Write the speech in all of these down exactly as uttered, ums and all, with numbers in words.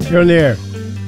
You're on the air.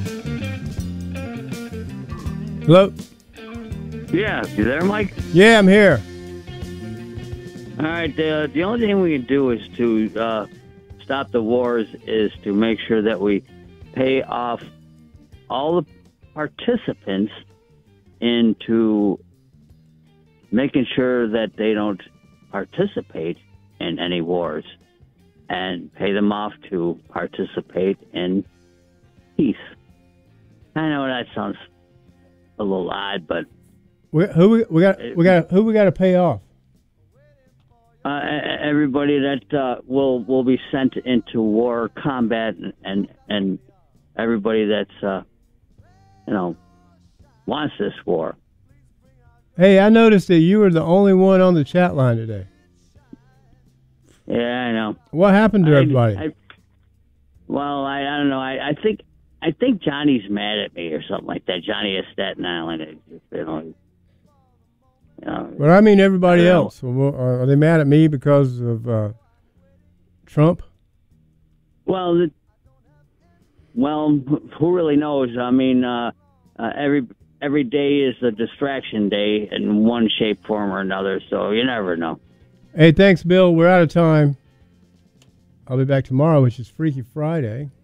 Hello? Yeah, you there, Mike? Yeah, I'm here. All right, uh, the only thing we can do is to uh, stop the wars is to make sure that we pay off all the participants into making sure that they don't participate in any wars and pay them off to participate in peace. I know that sounds a little odd, but We, who we, we got? We got who we got to pay off? uh, everybody that uh, will will be sent into war combat, and and, and everybody that's uh, you know wants this war. Hey, I noticed that you were the only one on the chat line today. Yeah, I know. What happened to I, everybody? I, well, I, I don't know. I, I think I think Johnny's mad at me or something like that. Johnny is Staten Island. It, you know, you know, But I mean everybody I else. Are they mad at me because of uh, Trump? Well, the, well, who really knows? I mean, uh, uh, every every day is a distraction day in one shape, form, or another. So you never know. Hey, thanks, Bill. We're out of time. I'll be back tomorrow, which is Freaky Friday.